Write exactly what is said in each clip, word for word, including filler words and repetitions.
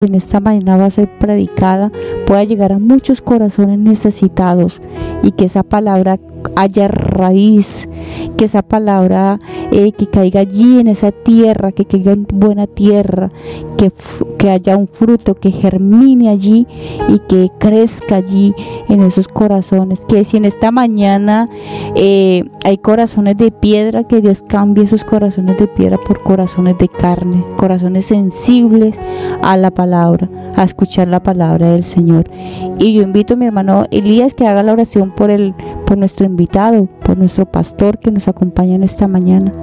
en esta mañana va a ser predicada pueda llegar a muchos corazones necesitados y que esa palabra haya raíz, que esa palabra eh, que caiga allí en esa tierra, que caiga en buena tierra, que, que haya un fruto, que germine allí y que crezca allí en esos corazones, que si en esta mañana eh, hay corazones de piedra, que Dios cambie esos corazones de piedra por corazones de carne, corazones sensibles a la palabra, a escuchar la palabra del Señor. Y yo invito a mi hermano Elías que haga la oración por el, por nuestro invitado, por nuestro pastor que nos acompaña en esta mañana.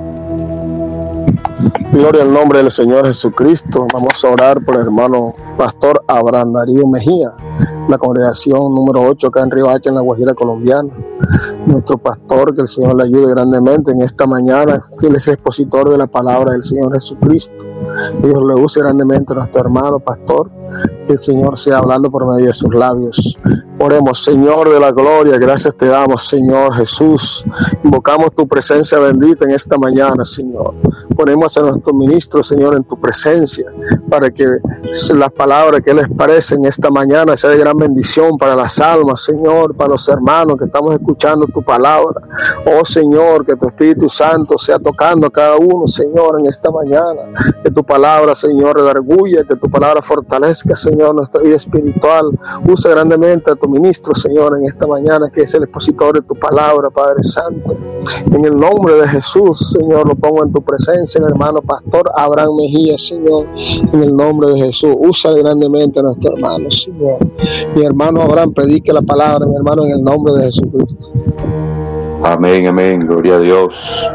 Gloria al nombre del Señor Jesucristo. Vamos a orar por el hermano pastor Abraham Darío Mejía, la congregación número ocho acá en Río Hacha, en la Guajira colombiana. Nuestro pastor, que el Señor le ayude grandemente en esta mañana, que él es expositor de la palabra del Señor Jesucristo. Que Dios le use grandemente a nuestro hermano pastor, que el Señor sea hablando por medio de sus labios. Oremos. Señor de la gloria, gracias te damos, Señor Jesús. Invocamos tu presencia bendita en esta mañana, Señor. Ponemos a nuestro ministro, Señor, en tu presencia, para que las palabras que él exprese en esta mañana sea de gran bendición para las almas, Señor, para los hermanos que estamos escuchando tu palabra. Oh, Señor, que tu Espíritu Santo sea tocando a cada uno, Señor, en esta mañana. Que tu palabra, Señor, redarguya, que tu palabra fortalezca, Señor, nuestra vida espiritual. Usa grandemente a tu ministro, Señor, en esta mañana, que es el expositor de tu palabra, Padre Santo. En el nombre de Jesús, Señor, lo pongo en tu presencia, mi hermano pastor Abraham Mejía, Señor, en el nombre de Jesús. Usa grandemente a nuestro hermano, Señor. Mi hermano Abraham, predique la palabra, mi hermano, en el nombre de Jesucristo. Amén, amén, gloria a Dios.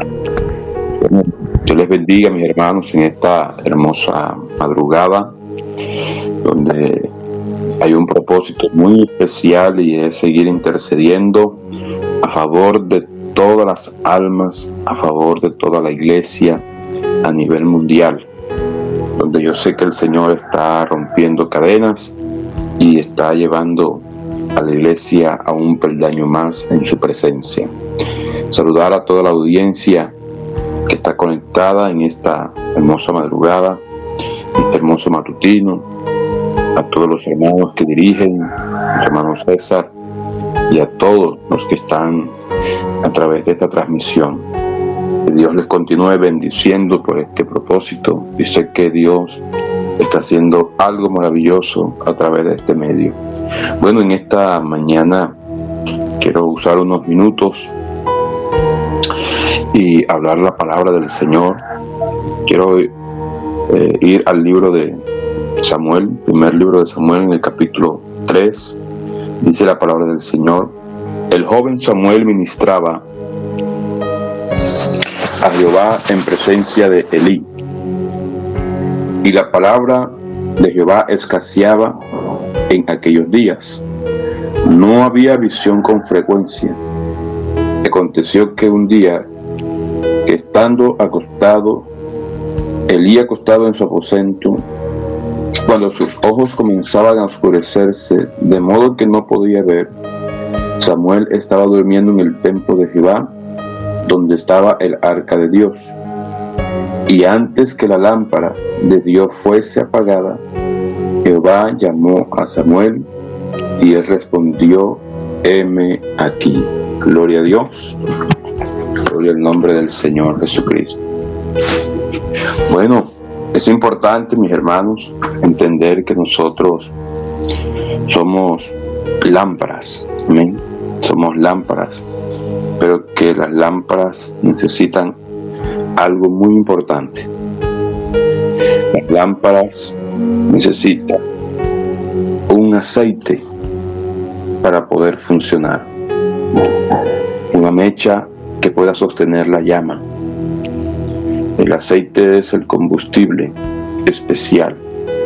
Dios les bendiga, mis hermanos, en esta hermosa madrugada, donde hay un propósito muy especial y es seguir intercediendo a favor de todas las almas, a favor de toda la iglesia a nivel mundial, donde yo sé que el Señor está rompiendo cadenas y está llevando a la iglesia a un peldaño más en su presencia. Saludar a toda la audiencia que está conectada en esta hermosa madrugada, este hermoso matutino, a todos los hermanos que dirigen, el hermano César, y a todos los que están a través de esta transmisión. Que Dios les continúe bendiciendo por este propósito, y sé que Dios está haciendo algo maravilloso a través de este medio. Bueno, en esta mañana quiero usar unos minutos y hablar la palabra del Señor. Quiero eh, ir al libro de Samuel, primer libro de Samuel, en el capítulo tres. Dice la palabra del Señor: el joven Samuel ministraba a Jehová en presencia de Elí, y la palabra de Jehová escaseaba en aquellos días. No había visión con frecuencia. Aconteció que un día, que estando acostado, Elí acostado en su aposento, cuando sus ojos comenzaban a oscurecerse, de modo que no podía ver, Samuel estaba durmiendo en el templo de Jehová, donde estaba el arca de Dios. Y antes que la lámpara de Dios fuese apagada, Jehová llamó a Samuel, y él respondió: heme aquí. Gloria a Dios. Gloria al nombre del Señor Jesucristo. Bueno, es importante, mis hermanos, entender que nosotros somos lámparas. Amén. Somos lámparas, pero que las lámparas necesitan algo muy importante. Las lámparas necesitan un aceite para poder funcionar, una mecha que pueda sostener la llama. El aceite es el combustible especial,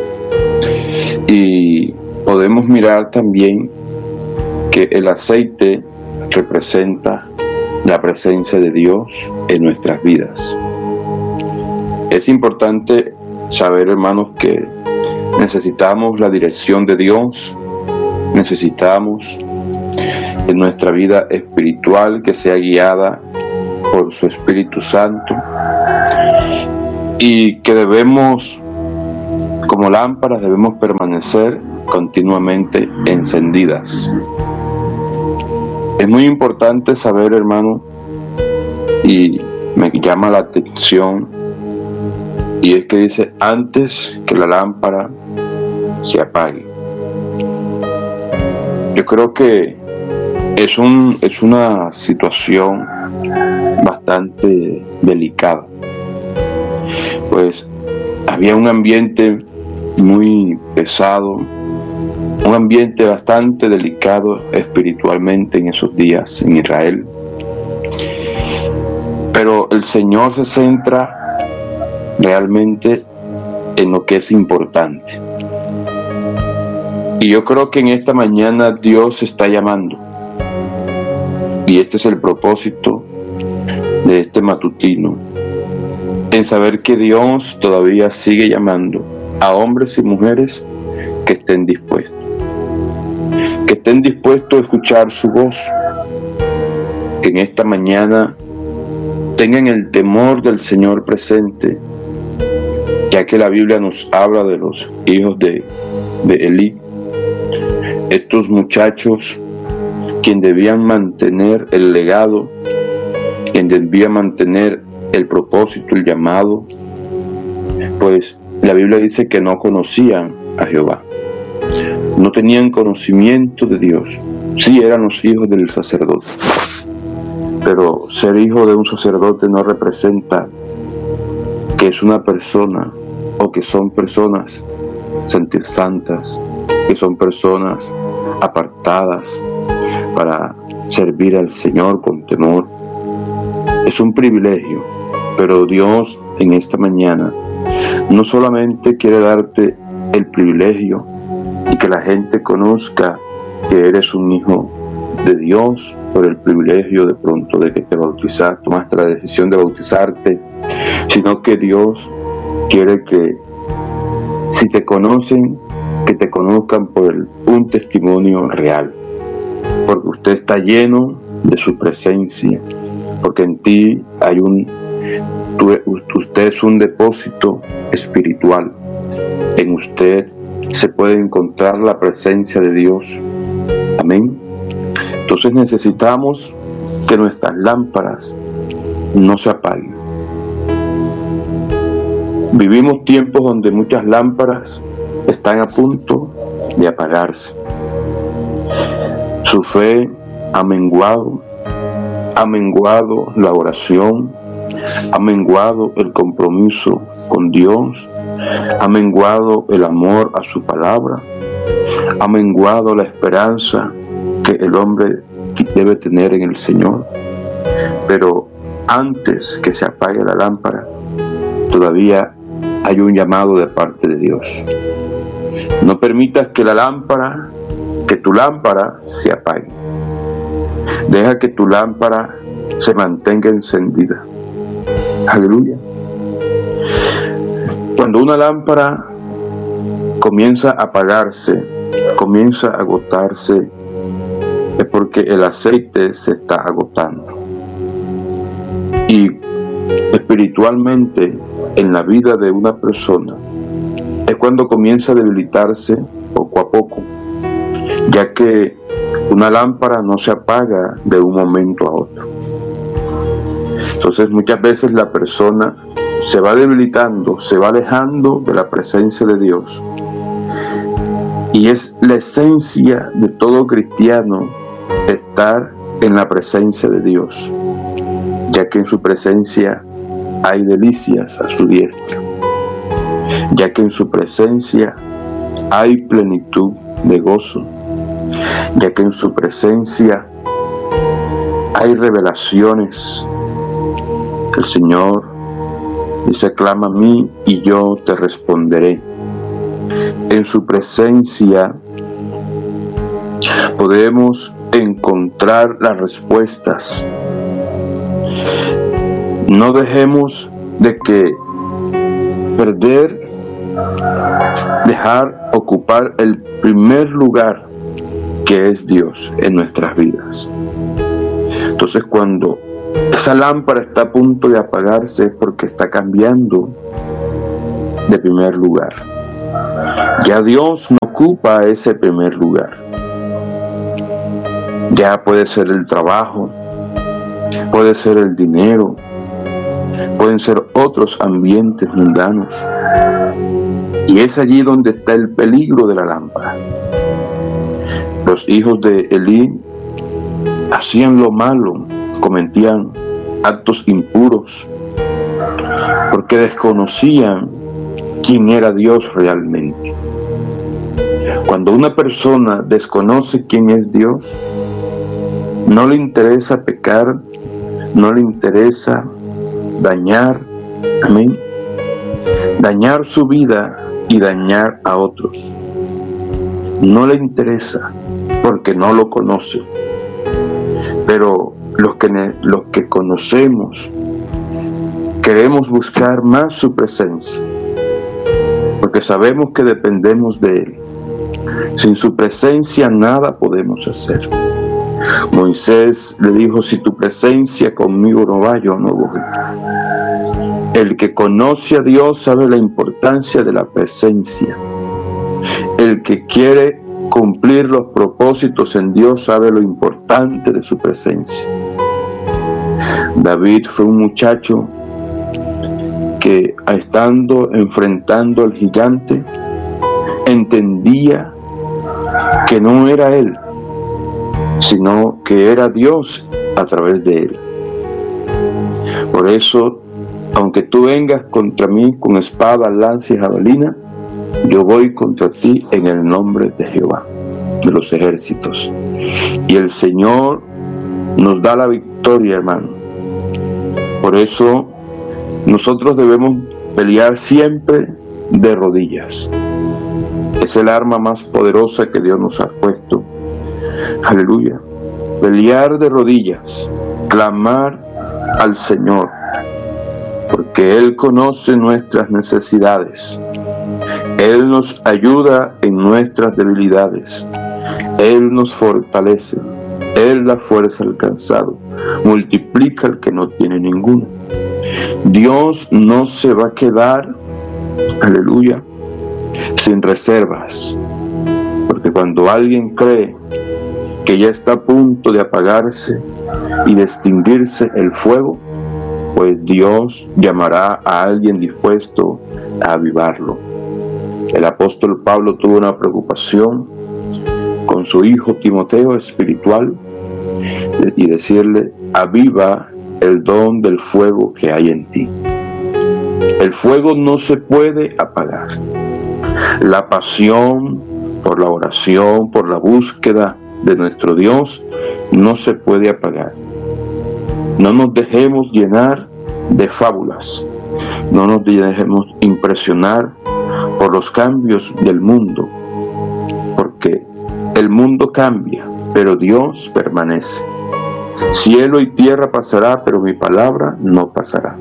y podemos mirar también que el aceite representa la presencia de Dios en nuestras vidas. Es importante saber, hermanos, que necesitamos la dirección de Dios, necesitamos en nuestra vida espiritual que sea guiada por su Espíritu Santo, y que debemos como lámparas debemos permanecer continuamente encendidas. Es muy importante saber, hermano, y me llama la atención, y es que dice, antes que la lámpara se apague. Yo creo que es, un, es una situación bastante delicada, pues había un ambiente muy pesado, un ambiente bastante delicado espiritualmente en esos días en Israel. Pero el Señor se centra realmente en lo que es importante. Y yo creo que en esta mañana Dios está llamando. Y este es el propósito de este matutino, en saber que Dios todavía sigue llamando a hombres y mujeres que estén dispuestos, que estén dispuestos a escuchar su voz, que en esta mañana tengan el temor del Señor presente, ya que la Biblia nos habla de los hijos de, de Elí, estos muchachos quien debían mantener el legado, quien debía mantener el propósito, el llamado, pues la Biblia dice que no conocían a Jehová, no tenían conocimiento de Dios. Sí eran los hijos del sacerdote, pero ser hijo de un sacerdote no representa que es una persona o que son personas santas, que son personas apartadas para servir al Señor con temor. Es un privilegio, pero Dios en esta mañana no solamente quiere darte el privilegio y que la gente conozca que eres un hijo de Dios por el privilegio de pronto de que te bautizaste, tomaste la decisión de bautizarte, sino que Dios quiere que si te conocen, que te conozcan por el, un testimonio real, porque usted está lleno de su presencia, porque en ti hay un, tú, usted es un depósito espiritual, en usted se puede encontrar la presencia de Dios. Amén. Entonces necesitamos que nuestras lámparas no se apaguen. Vivimos tiempos donde muchas lámparas están a punto de apagarse. Su fe ha menguado, ha menguado la oración, ha menguado el compromiso con Dios, ha menguado el amor a su palabra, ha menguado la esperanza que el hombre debe tener en el Señor. Pero antes que se apague la lámpara, todavía hay un llamado de parte de Dios. No permitas que la lámpara, que tu lámpara se apague. Deja que tu lámpara se mantenga encendida. Aleluya. Cuando una lámpara comienza a apagarse, comienza a agotarse, es porque el aceite se está agotando. Y espiritualmente, en la vida de una persona, es cuando comienza a debilitarse poco a poco, ya que una lámpara no se apaga de un momento a otro. Entonces muchas veces la persona se va debilitando, se va alejando de la presencia de Dios. Y es la esencia de todo cristiano estar en la presencia de Dios, ya que en su presencia hay delicias a su diestra, ya que en su presencia hay plenitud de gozo, ya que en su presencia hay revelaciones que el Señor dice: clama a mí y yo te responderé. En su presencia podemos encontrar las respuestas. No dejemos de que perder, dejar ocupar el primer lugar que es Dios en nuestras vidas. Entonces, cuando esa lámpara está a punto de apagarse, es porque está cambiando de primer lugar. Ya Dios no ocupa ese primer lugar. Ya puede ser el trabajo, puede ser el dinero, pueden ser otros ambientes mundanos. Y es allí donde está el peligro de la lámpara. Los hijos de Elí hacían lo malo, cometían actos impuros, porque desconocían quién era Dios realmente. Cuando una persona desconoce quién es Dios, no le interesa pecar, no le interesa dañar, amén, dañar su vida y dañar a otros. No le interesa porque no lo conoce. Pero los que, los que conocemos queremos buscar más su presencia, porque sabemos que dependemos de Él. Sin su presencia nada podemos hacer. Moisés le dijo: si tu presencia conmigo no va, yo no voy. El que conoce a Dios sabe la importancia de la presencia. El que quiere cumplir los propósitos en Dios sabe lo importante de su presencia. David fue un muchacho que, estando enfrentando al gigante, entendía que no era él, sino que era Dios a través de él. Por eso, aunque tú vengas contra mí con espada, lanza y jabalina, yo voy contra ti en el nombre de Jehová de los ejércitos. Y el Señor nos da la victoria, hermano. Por eso nosotros debemos pelear siempre de rodillas. Es el arma más poderosa que Dios nos ha puesto. Aleluya. Pelear de rodillas, clamar al Señor, porque Él conoce nuestras necesidades. Él nos ayuda en nuestras debilidades. Él nos fortalece. Él da fuerza al cansado, multiplica al que no tiene ninguna. Dios no se va a quedar, aleluya, sin reservas. Porque cuando alguien cree que ya está a punto de apagarse y de extinguirse el fuego, pues Dios llamará a alguien dispuesto a avivarlo. El apóstol Pablo tuvo una preocupación con su hijo Timoteo espiritual y decirle: aviva el don del fuego que hay en ti. El fuego no se puede apagar. La pasión por la oración, por la búsqueda de nuestro Dios, no se puede apagar. No nos dejemos llenar de fábulas. No nos dejemos impresionar por los cambios del mundo, porque el mundo cambia, pero Dios permanece. Cielo y tierra pasará, pero mi palabra no pasará.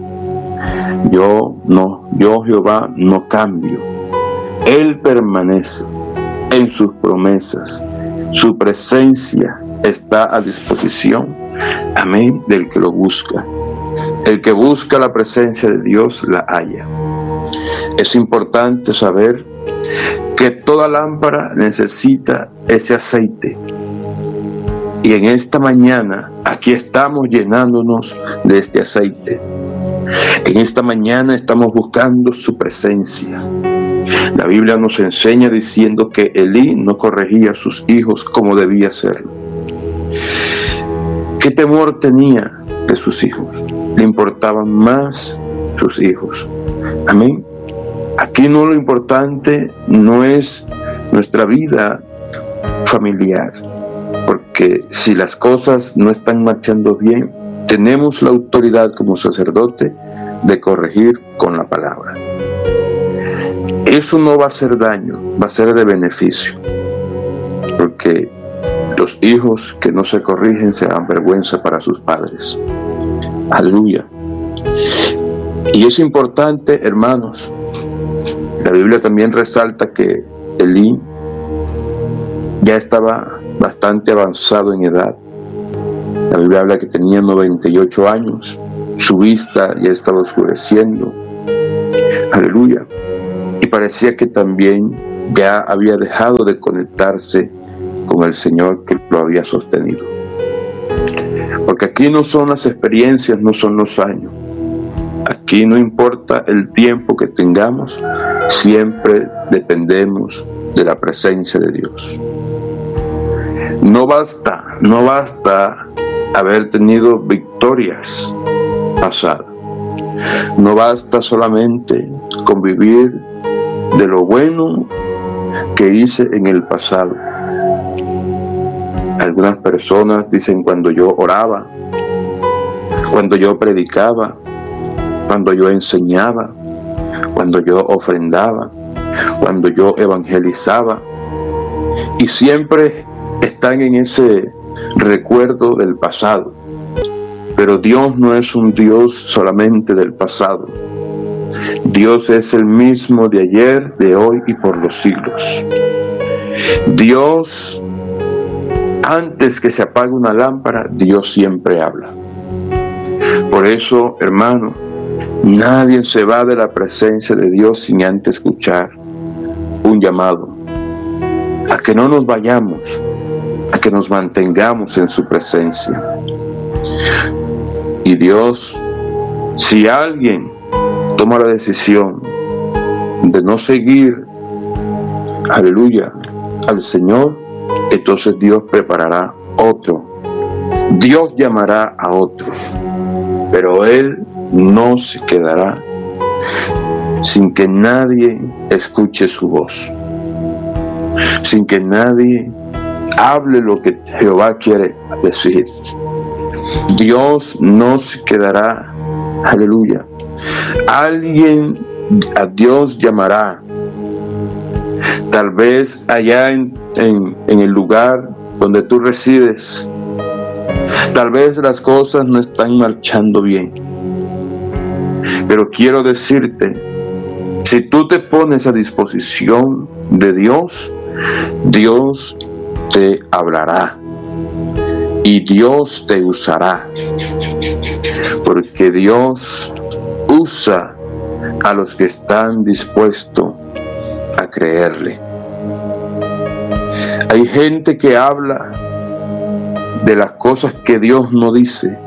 Yo no, yo Jehová no cambio. Él permanece en sus promesas. Su presencia está a disposición, amén, del que lo busca. El que busca la presencia de Dios la halla. Es importante saber que toda lámpara necesita ese aceite. Y en esta mañana, aquí estamos llenándonos de este aceite. En esta mañana estamos buscando su presencia. La Biblia nos enseña diciendo que Elí no corregía a sus hijos como debía hacerlo. ¿Qué temor tenía de sus hijos? Le importaban más sus hijos. Amén. Aquí no lo importante no es nuestra vida familiar, porque si las cosas no están marchando bien, tenemos la autoridad como sacerdote de corregir con la palabra. Eso no va a hacer daño, va a ser de beneficio, porque los hijos que no se corrigen serán vergüenza para sus padres. Aleluya. Y es importante, hermanos, la Biblia también resalta que Elí ya estaba bastante avanzado en edad. La Biblia habla que tenía noventa y ocho años, su vista ya estaba oscureciendo. Aleluya. Y parecía que también ya había dejado de conectarse con el Señor que lo había sostenido. Porque aquí no son las experiencias, no son los años. Aquí no importa el tiempo que tengamos, siempre dependemos de la presencia de Dios. No basta, no basta haber tenido victorias pasadas. No basta solamente convivir de lo bueno que hice en el pasado. Algunas personas dicen: cuando yo oraba, cuando yo predicaba, cuando yo enseñaba, cuando yo ofrendaba, cuando yo evangelizaba, y siempre están en ese recuerdo del pasado. Pero Dios no es un Dios solamente del pasado. Dios es el mismo de ayer, de hoy y por los siglos. Dios, antes que se apague una lámpara, Dios siempre habla. Por eso, hermano, nadie se va de la presencia de Dios sin antes escuchar un llamado a que no nos vayamos, a que nos mantengamos en su presencia. Y Dios, si alguien toma la decisión de no seguir, aleluya, al Señor, entonces Dios preparará otro. Dios llamará a otros, pero Él no se quedará sin que nadie escuche su voz, sin que nadie hable lo que Jehová quiere decir. Dios no se quedará, aleluya. Alguien a Dios llamará, tal vez allá en, en, en el lugar donde tú resides. Tal vez las cosas no están marchando bien, pero quiero decirte, si tú te pones a disposición de Dios, Dios te hablará y Dios te usará, porque Dios usa a los que están dispuestos a creerle. Hay gente que habla de las cosas que Dios no dice,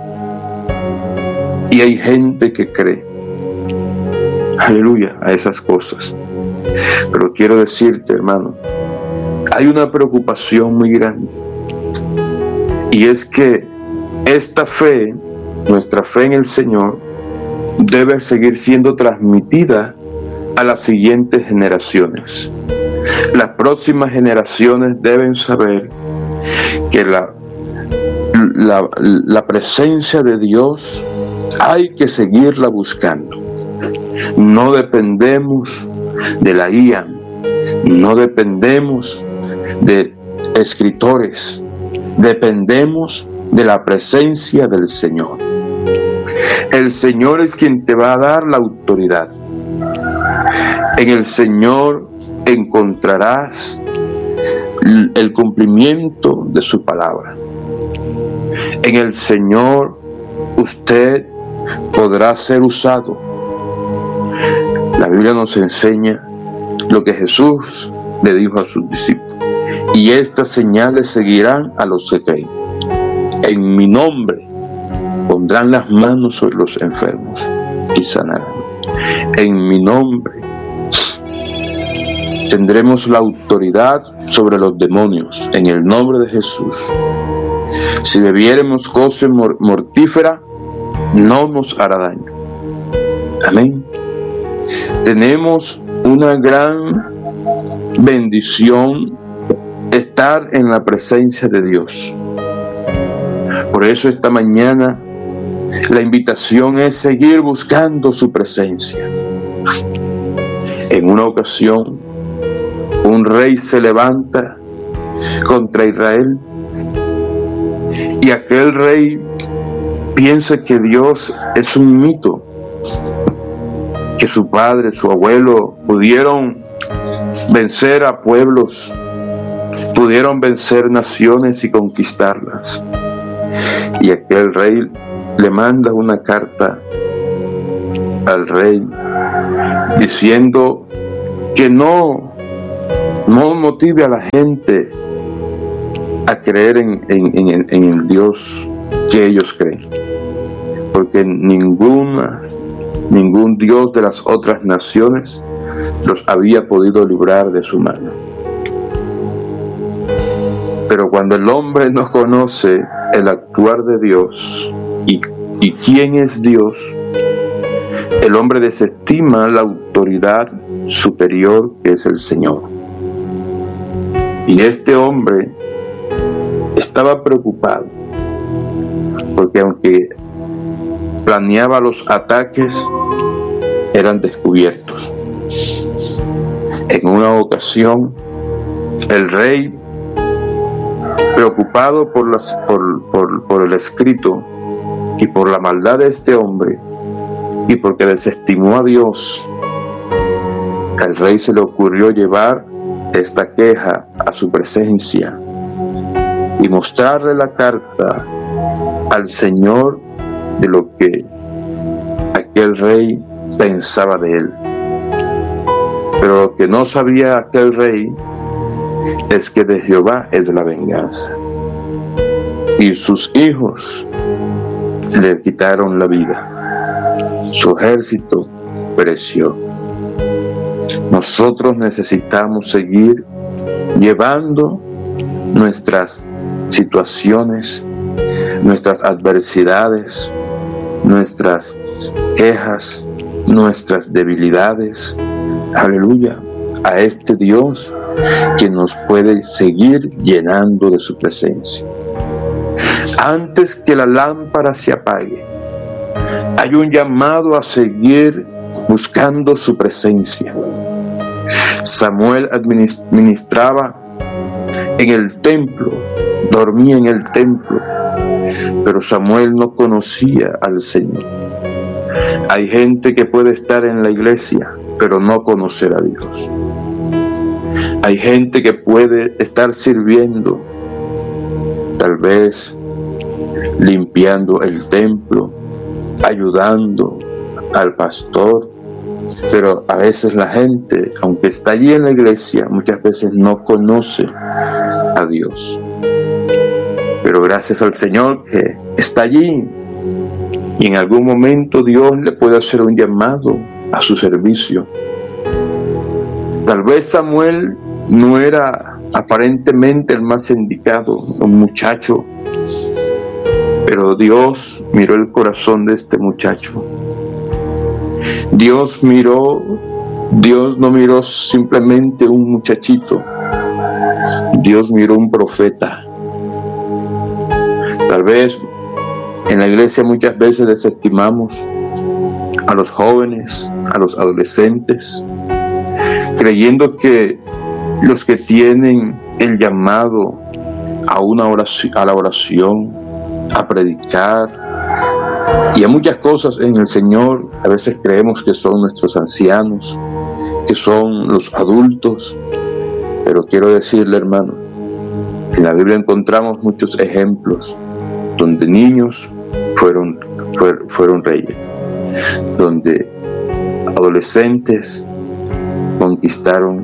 y hay gente que cree, aleluya, a esas cosas. Pero quiero decirte, hermano, hay una preocupación muy grande, y es que esta fe, nuestra fe en el Señor, debe seguir siendo transmitida a las siguientes generaciones. Las próximas generaciones deben saber que la, la, la presencia de Dios hay que seguirla buscando. No dependemos de la I A, no dependemos de escritores, dependemos de la presencia del Señor. El Señor es quien te va a dar la autoridad. En el Señor encontrarás el cumplimiento de su palabra. En el Señor usted podrá ser usado. La Biblia nos enseña lo que Jesús le dijo a sus discípulos: y estas señales seguirán a los que creen. En mi nombre pondrán las manos sobre los enfermos y sanarán. En mi nombre tendremos la autoridad sobre los demonios, en el nombre de Jesús. Si bebiéremos cosa mortífera, no nos hará daño. Amén. Tenemos una gran bendición estar en la presencia de Dios. Por eso esta mañana la invitación es seguir buscando su presencia. En una ocasión, un rey se levanta contra Israel, y aquel rey piensa que Dios es un mito, que su padre, su abuelo pudieron vencer a pueblos, pudieron vencer naciones y conquistarlas. Y aquel rey le manda una carta al rey diciendo que no, no motive a la gente a creer en, en, en, el, en el Dios que ellos creen, porque ninguna, ningún Dios de las otras naciones los había podido librar de su mano. Pero cuando el hombre no conoce el actuar de Dios y, y quién es Dios, el hombre desestima la autoridad superior que es el Señor. Y este hombre estaba preocupado, porque aunque planeaba los ataques, eran descubiertos. En una ocasión, el rey, preocupado por, las, por, por, por el escrito y por la maldad de este hombre, y porque desestimó a Dios, al rey se le ocurrió llevar esta queja a su presencia y mostrarle la carta al Señor de lo que aquel rey pensaba de él. Pero lo que no sabía aquel rey es que de Jehová es la venganza, y sus hijos le quitaron la vida, su ejército pereció. Nosotros necesitamos seguir llevando nuestras situaciones, nuestras adversidades, nuestras quejas, nuestras debilidades, aleluya, a este Dios que nos puede seguir llenando de su presencia. Antes que la lámpara se apague, hay un llamado a seguir buscando su presencia. Samuel administraba en el templo, dormía en el templo, pero Samuel no conocía al Señor. Hay gente que puede estar en la iglesia, pero no conocer a Dios. Hay gente que puede estar sirviendo, tal vez limpiando el templo, ayudando al pastor, pero a veces la gente, aunque está allí en la iglesia, muchas veces no conoce a Dios. Pero gracias al Señor que está allí, y en algún momento Dios le puede hacer un llamado a su servicio. Tal vez Samuel no era aparentemente el más indicado, un muchacho, pero Dios miró el corazón de este muchacho. Dios miró, Dios no miró simplemente un muchachito, Dios miró un profeta. Tal vez en la iglesia muchas veces desestimamos a los jóvenes, a los adolescentes, creyendo que los que tienen el llamado a una oración, a la oración, a predicar y a muchas cosas en el Señor, a veces creemos que son nuestros ancianos, que son los adultos. Pero quiero decirle, hermano, en la Biblia encontramos muchos ejemplos donde niños fueron, fueron, fueron reyes, donde adolescentes conquistaron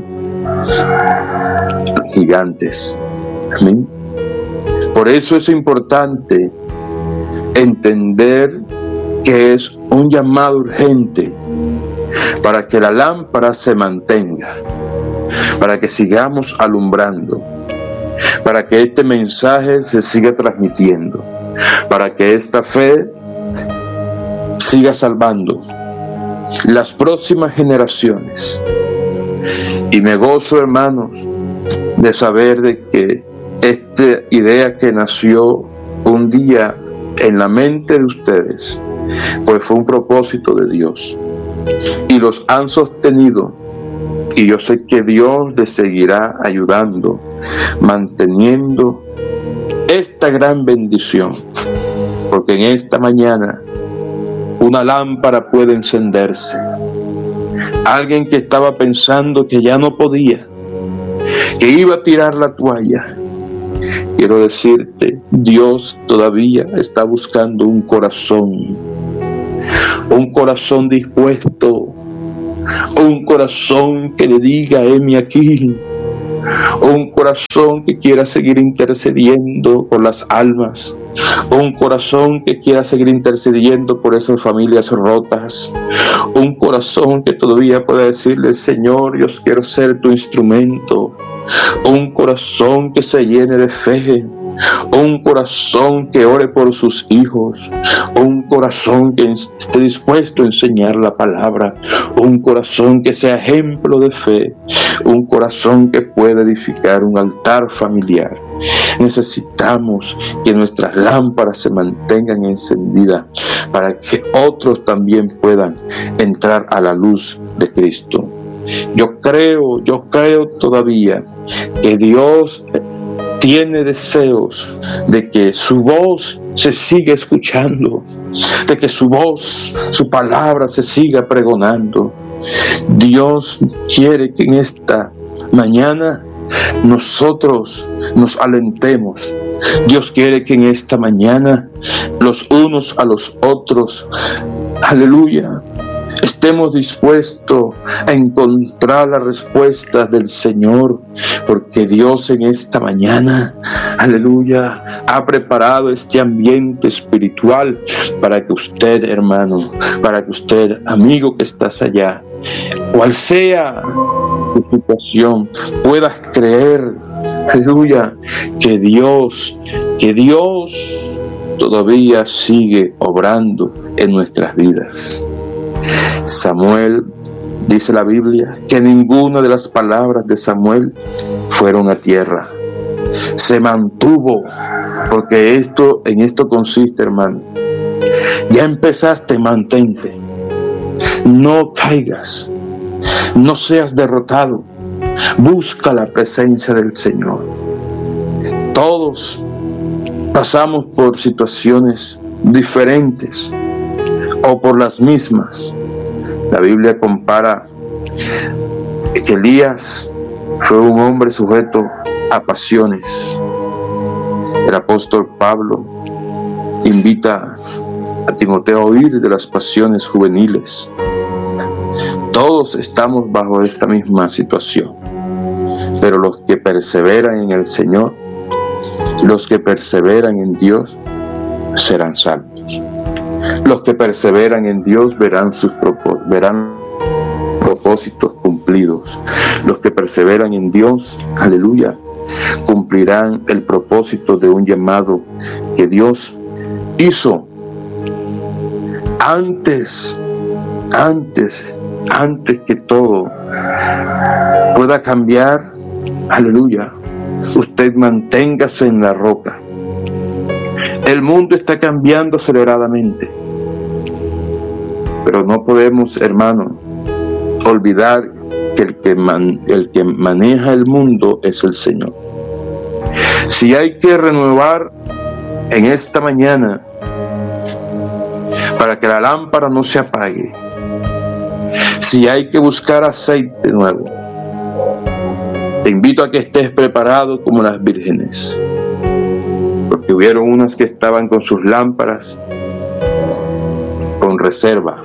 gigantes. Amén. Por eso es importante entender que es un llamado urgente para que la lámpara se mantenga, para que sigamos alumbrando, para que este mensaje se siga transmitiendo, para que esta fe siga salvando las próximas generaciones. Y me gozo, hermanos, de saber de que esta idea que nació un día en la mente de ustedes, pues fue un propósito de Dios, y los han sostenido, y yo sé que Dios les seguirá ayudando, manteniendo esta gran bendición, porque en esta mañana una lámpara puede encenderse. Alguien que estaba pensando que ya no podía, que iba a tirar la toalla, quiero decirte, Dios todavía está buscando un corazón, un corazón dispuesto Un corazón que le diga, heme aquí. Un corazón que quiera seguir intercediendo por las almas. Un corazón que quiera seguir intercediendo por esas familias rotas. Un corazón que todavía pueda decirle, Señor, yo quiero ser tu instrumento. Un corazón que se llene de fe. Un corazón que ore por sus hijos. Un corazón que esté dispuesto a enseñar la palabra. Un corazón que sea ejemplo de fe. Un corazón que pueda edificar un altar familiar. Necesitamos que nuestras lámparas se mantengan encendidas para que otros también puedan entrar a la luz de Cristo. Yo creo, yo creo todavía que Dios tiene deseos de que su voz se siga escuchando, de que su voz, su palabra se siga pregonando. Dios quiere que en esta mañana nosotros nos alentemos. Dios quiere que en esta mañana los unos a los otros, aleluya, estemos dispuestos a encontrar las respuestas del Señor, porque Dios en esta mañana, aleluya, ha preparado este ambiente espiritual para que usted, hermano, para que usted, amigo que estás allá, cual sea tu situación, puedas creer, aleluya, que Dios, que Dios todavía sigue obrando en nuestras vidas. Samuel, dice la Biblia, que ninguna de las palabras de Samuel fueron a tierra. Se mantuvo, porque esto, en esto consiste, hermano. Ya empezaste, mantente. No caigas, no seas derrotado. Busca la presencia del Señor. Todos pasamos por situaciones diferentes o por las mismas. La Biblia compara que Elías fue un hombre sujeto a pasiones. El apóstol Pablo invita a Timoteo a huir de las pasiones juveniles. Todos estamos bajo esta misma situación, pero los que perseveran en el Señor, los que perseveran en Dios, serán salvos. Los que perseveran en Dios verán sus propó- verán propósitos cumplidos. Los que perseveran en Dios, aleluya, cumplirán el propósito de un llamado que Dios hizo antes, antes, antes que todo pueda cambiar. Aleluya, usted manténgase en la roca. El mundo está cambiando aceleradamente, pero no podemos, hermano, olvidar que el que, man, el que maneja el mundo es el Señor. Si hay que renovar en esta mañana para que la lámpara no se apague, si hay que buscar aceite nuevo, te invito a que estés preparado como las vírgenes, porque hubieron unas que estaban con sus lámparas con reserva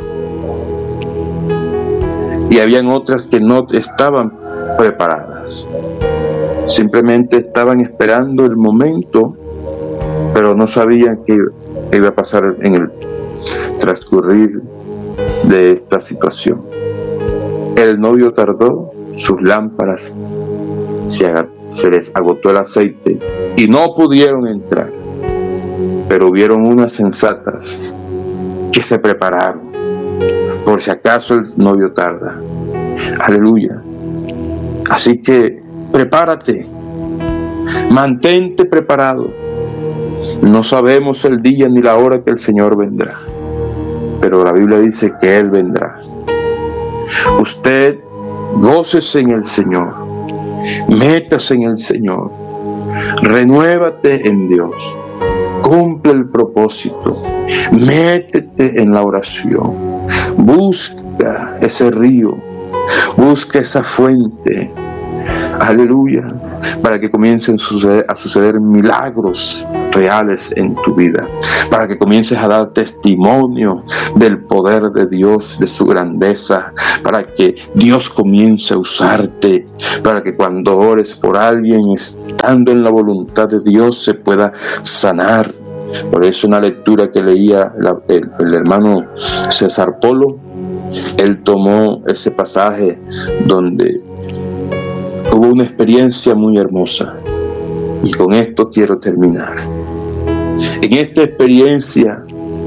y habían otras que no estaban preparadas, simplemente estaban esperando el momento, pero no sabían qué iba a pasar en el transcurrir de esta situación. El novio tardó, sus lámparas se, se les agotó el aceite y no pudieron entrar, pero hubieron unas sensatas que se prepararon por si acaso el novio tarda. Aleluya. Así que prepárate, mantente preparado. No sabemos el día ni la hora que el Señor vendrá, pero la Biblia dice que Él vendrá. Usted gócese en el Señor, métase en el Señor, renuévate en Dios, cumple el propósito, métete en la oración, busca ese río, busca esa fuente, aleluya, para que comiencen a suceder milagros reales en tu vida, para que comiences a dar testimonio del poder de Dios, de su grandeza, para que Dios comience a usarte, para que cuando ores por alguien, estando en la voluntad de Dios, se pueda sanar. Por eso una lectura que leía el, el hermano César Polo, él tomó ese pasaje donde hubo una experiencia muy hermosa, y con esto quiero terminar. En esta experiencia,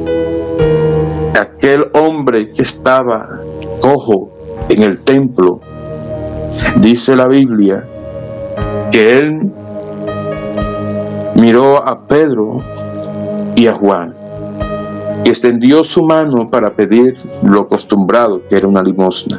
aquel hombre que estaba cojo en el templo, dice la Biblia que él miró a Pedro y a Juan y extendió su mano para pedir lo acostumbrado, que era una limosna.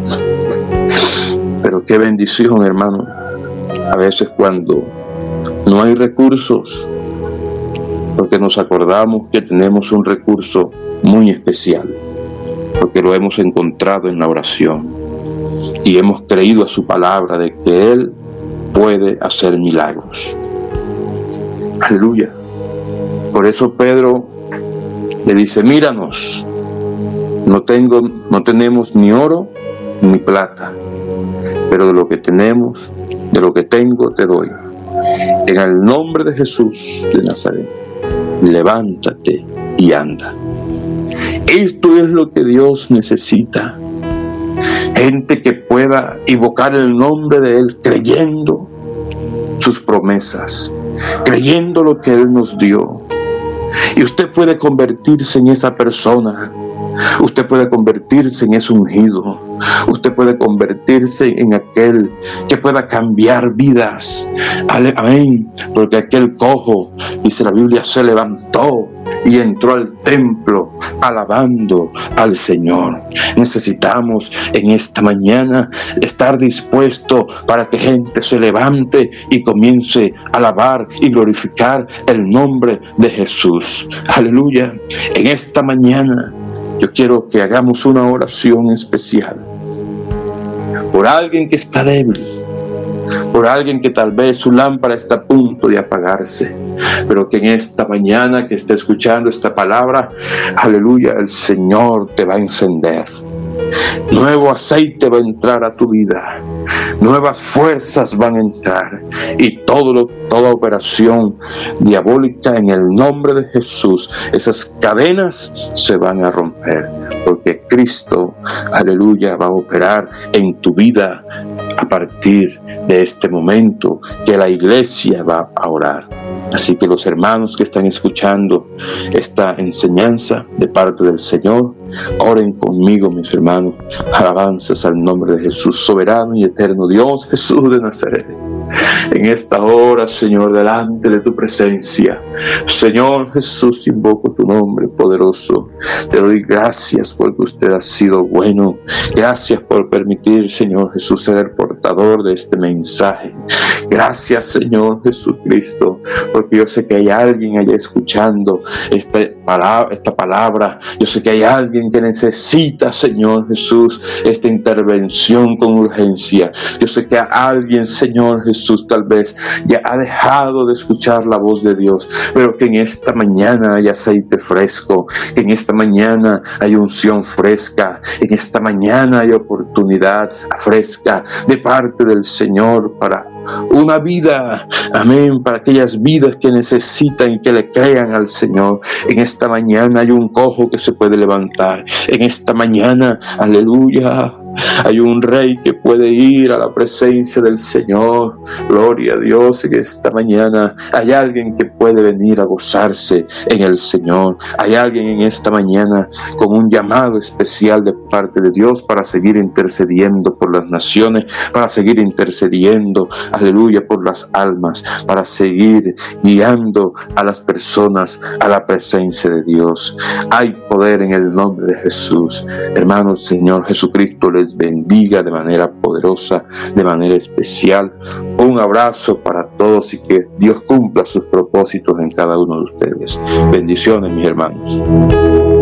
Pero qué bendición, hermano, a veces cuando no hay recursos, porque nos acordamos que tenemos un recurso muy especial, porque lo hemos encontrado en la oración y hemos creído a su palabra de que Él puede hacer milagros. Aleluya. Por eso Pedro le dice: míranos, no tengo, no tenemos ni oro ni plata, pero de lo que tenemos, de lo que tengo te doy. En el nombre de Jesús de Nazaret, levántate y anda. Esto es lo que Dios necesita. Gente que pueda invocar el nombre de Él creyendo sus promesas, creyendo lo que Él nos dio. Y usted puede convertirse en esa persona. Usted puede convertirse en ese ungido. Usted puede convertirse en aquel que pueda cambiar vidas. Amén. Porque aquel cojo, dice la Biblia, se levantó y entró al templo alabando al Señor. Necesitamos en esta mañana estar dispuestos para que gente se levante y comience a alabar y glorificar el nombre de Jesús. Aleluya. En esta mañana yo quiero que hagamos una oración especial por alguien que está débil, por alguien que tal vez su lámpara está a punto de apagarse, pero que en esta mañana que esté escuchando esta palabra, aleluya, el Señor te va a encender. Nuevo aceite va a entrar a tu vida, nuevas fuerzas van a entrar, y todo lo, toda operación diabólica en el nombre de Jesús, esas cadenas se van a romper, porque Cristo, aleluya, va a operar en tu vida a partir de este momento que la iglesia va a orar. Así que los hermanos que están escuchando esta enseñanza de parte del Señor, oren conmigo, mis hermanos. Alabanzas al nombre de Jesús, soberano y eterno Dios, Jesús de Nazaret. En esta hora, Señor, delante de tu presencia, Señor Jesús, invoco tu nombre poderoso. Te doy gracias porque usted ha sido bueno. Gracias por permitir, Señor Jesús, ser el portador de este mensaje. Gracias, Señor Jesucristo, porque yo sé que hay alguien allá escuchando esta palabra, esta palabra. Yo sé que hay alguien que necesita, Señor Jesús, esta intervención con urgencia. Yo sé que hay alguien, Señor Jesús, tal vez ya ha dejado de escuchar la voz de Dios, pero que en esta mañana hay aceite fresco, que en esta mañana hay unción fresca, en esta mañana hay oportunidad fresca de parte del Señor para una vida, amén, para aquellas vidas que necesitan que le crean al Señor. En esta mañana hay un cojo que se puede levantar. En esta mañana, aleluya, hay un rey que puede ir a la presencia del Señor. Gloria a Dios. En esta mañana hay alguien que puede venir a gozarse en el Señor. Hay alguien en esta mañana con un llamado especial de parte de Dios para seguir intercediendo por las naciones, para seguir intercediendo, aleluya, por las almas, para seguir guiando a las personas a la presencia de Dios. Hay poder en el nombre de Jesús. Hermanos, Señor Jesucristo les bendiga de manera poderosa, de manera especial. Un abrazo para todos y que Dios cumpla sus propósitos en cada uno de ustedes. Bendiciones, mis hermanos.